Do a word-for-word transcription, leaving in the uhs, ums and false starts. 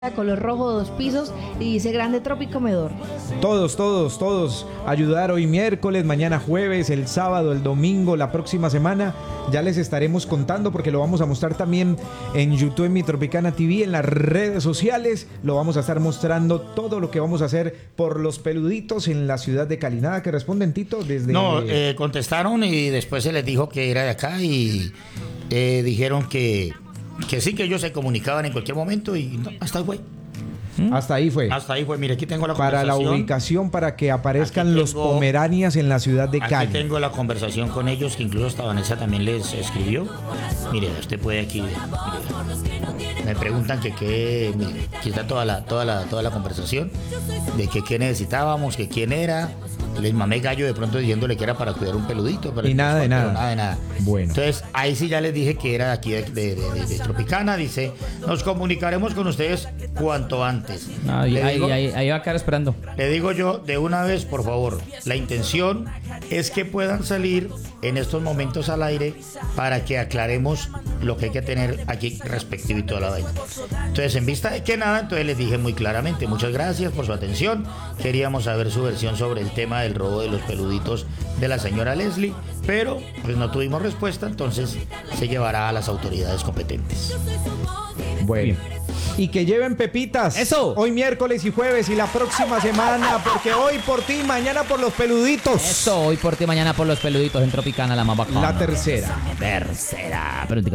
color rojo, dos pisos y dice Grande Tropicomedor. Todos, todos, todos ayudar hoy miércoles, mañana jueves, el sábado, el domingo, la próxima semana. Ya les estaremos contando porque lo vamos a mostrar también en YouTube, en Mi Tropicana T V, en las redes sociales. Lo vamos a estar mostrando todo lo que vamos a hacer por los peluditos en la ciudad de Cali. Nada que responden, Tito, desde... No, eh, contestaron y después se les dijo que era de acá y eh, dijeron que... Que sí, que ellos se comunicaban en cualquier momento y no, hasta ahí fue. ¿Mm? Hasta ahí fue. Hasta ahí fue. Mire, aquí tengo la para conversación. Para la ubicación, para que aparezcan tengo, los Pomeranias en la ciudad de Cali. Aquí tengo la conversación con ellos, que incluso hasta Vanessa también les escribió. Mire, usted puede aquí... Mire, me preguntan que qué... Mire, aquí está toda la, toda la, toda la conversación de que qué necesitábamos, que quién era... Les mamé gallo de pronto diciéndole que era para cuidar un peludito. Pero y nada de nada. nada de nada. Bueno. Entonces, ahí sí ya les dije que era de aquí de, de, de, de Tropicana. Dice, nos comunicaremos con ustedes cuanto antes. No, ahí, digo, ahí, ahí, ahí va a quedar esperando. Le digo yo de una vez, por favor, la intención es que puedan salir en estos momentos al aire para que aclaremos lo que hay que tener aquí respectivo y toda la vaina. Entonces, en vista de que nada, entonces les dije muy claramente, muchas gracias por su atención. Queríamos saber su versión sobre el tema del robo de los peluditos de la señora Leslie, pero pues no tuvimos respuesta, entonces se llevará a las autoridades competentes. Bueno. Y que lleven pepitas. Eso. Hoy miércoles y jueves y la próxima semana, porque hoy por ti, mañana por los peluditos. Eso, hoy por ti, mañana por los peluditos en Tropicana, la más bacana. La tercera. Tercera. Pero